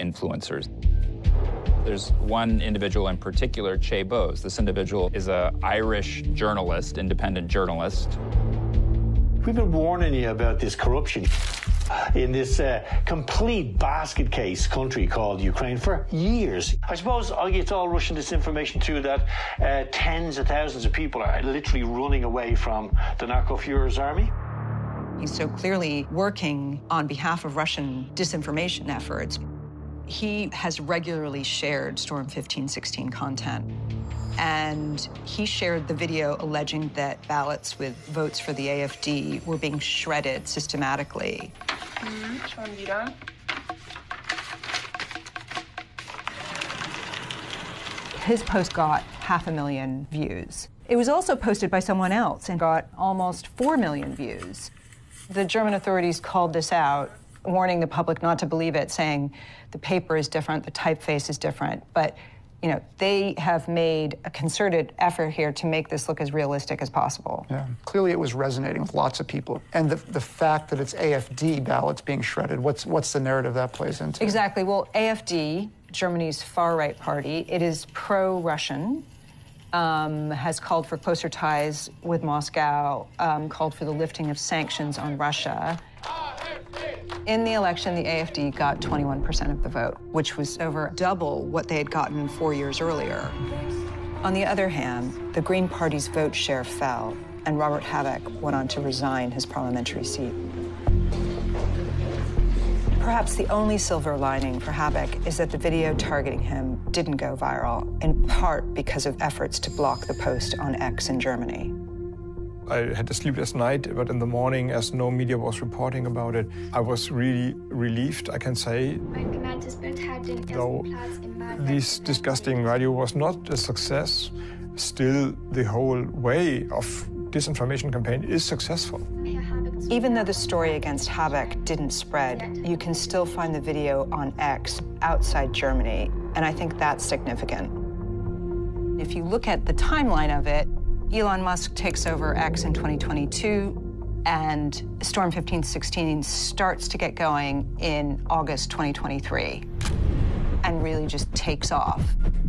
influencers. There's one individual in particular, Che Bose. This individual is an Irish journalist, independent journalist. We've been warning you about this corruption in this complete basket case country called Ukraine for years. I suppose it's all Russian disinformation too, that tens of thousands of people are literally running away from the narco-Führer's army. He's so clearly working on behalf of Russian disinformation efforts. He has regularly shared Storm 1516 content. And he shared the video alleging that ballots with votes for the AfD were being shredded systematically. Schon wieder. His post got 500,000 views. It was also posted by someone else and got almost 4 million views. The German authorities called this out, warning the public not to believe it, saying the paper is different, the typeface is different. But, you know, they have made a concerted effort here to make this look as realistic as possible. Yeah, clearly it was resonating with lots of people. And the fact that it's AfD ballots being shredded, what's the narrative that plays into? Exactly. Well, AfD, Germany's far-right party, it is pro-Russian, has called for closer ties with Moscow, called for the lifting of sanctions on Russia. In the election, the AfD got 21% of the vote, which was over double what they had gotten 4 years earlier. On the other hand, the Green Party's vote share fell, and Robert Habeck went on to resign his parliamentary seat. Perhaps the only silver lining for Habeck is that the video targeting him didn't go viral, in part because of efforts to block the post on X in Germany. I had a sleepless night, but in the morning, as no media was reporting about it, I was really relieved, I can say. Though this disgusting video was not a success, still the whole way of disinformation campaign is successful. Even though the story against Habeck didn't spread, you can still find the video on X outside Germany, and I think that's significant. If you look at the timeline of it, Elon Musk takes over X in 2022, and Storm 1516 starts to get going in August 2023, and really just takes off.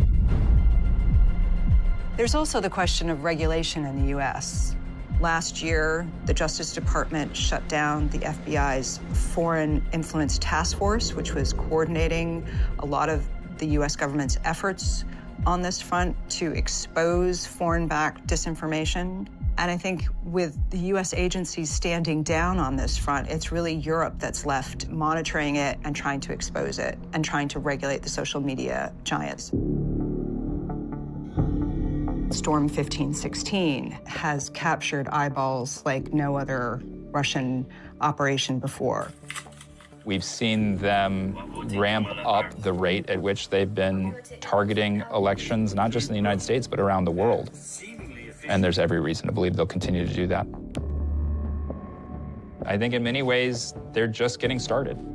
There's also the question of regulation in the U.S. Last year, the Justice Department shut down the FBI's Foreign Influence Task Force, which was coordinating a lot of the U.S. government's efforts on this front to expose foreign-backed disinformation. And I think with the U.S. agencies standing down on this front, it's really Europe that's left monitoring it and trying to expose it and trying to regulate the social media giants. Storm 1516 has captured eyeballs like no other Russian operation before. We've seen them ramp up the rate at which they've been targeting elections, not just in the United States, but around the world. And there's every reason to believe they'll continue to do that. I think in many ways, they're just getting started.